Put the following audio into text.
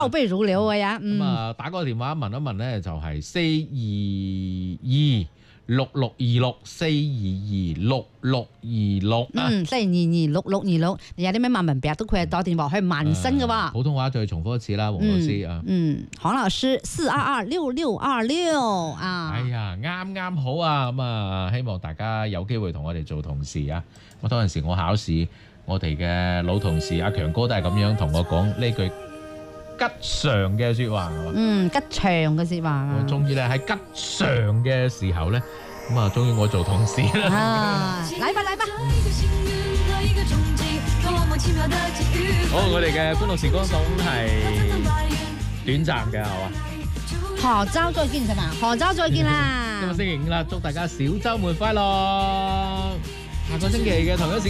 倒背如流啊呀。 咁啊，打個電話問一問咧，就係4226626，4226626啊。 4226626，你有啲咩問問別都可以打電話去問聲嘅喎。 普通話再重複一次啦，黃老師啊。 黃老師4226626啊。 哎呀，啱好啊，咁啊，希望大家有機會同我哋做同事啊。我當陣時我考試，我哋嘅老同事阿強哥都係咁樣同我講呢句吉祥嘅説話。 吉祥嘅説話。 我終於咧喺吉祥嘅時候咧，咁啊，終於我做同事啦。 啊，嚟吧。 好，我哋嘅歡樂時光總係短暫嘅，係嘛？ 何週再見係嘛？何週再見啦！ 今日星期五啦，祝大家小週末快樂！下個星期嘅同一時間。